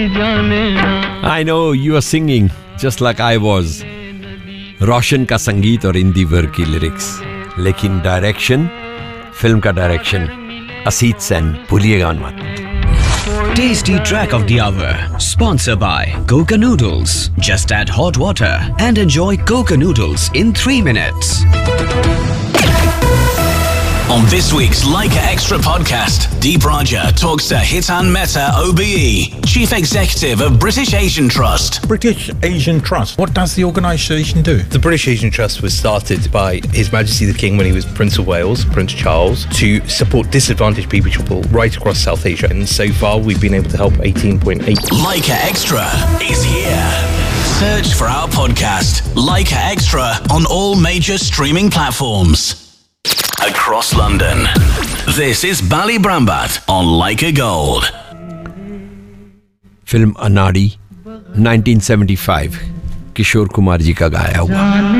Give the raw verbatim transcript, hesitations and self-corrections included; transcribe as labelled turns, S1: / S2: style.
S1: I know you are singing just like I was. रोशन का संगीत और इंदी वर की लिरिक्स, लेकिन डायरेक्शन, फिल्म का डायरेक्शन असीत सेन, भूलिएगा मत.
S2: Tasty track of the hour, sponsored by Coca Noodles. Just add hot water and enjoy Coca Noodles in three minutes.
S3: On this week's Leica Extra podcast, Deep Raja talks to Hitan Mehta O B E, Chief Executive of British Asian Trust.
S4: British Asian Trust, what does the organisation do?
S5: The British Asian Trust was started by His Majesty the King when he was Prince of Wales, Prince Charles, to support disadvantaged people right across South Asia. And so far, we've been able to help eighteen point eight.
S3: Leica Extra is here. Search for our podcast, Leica Extra, on all major streaming platforms. Across London, this is Ballybrambat on Leica Gold.
S1: Film अनाड़ी nineteen seventy five, Kishore Kumar ji का गाया हुआ.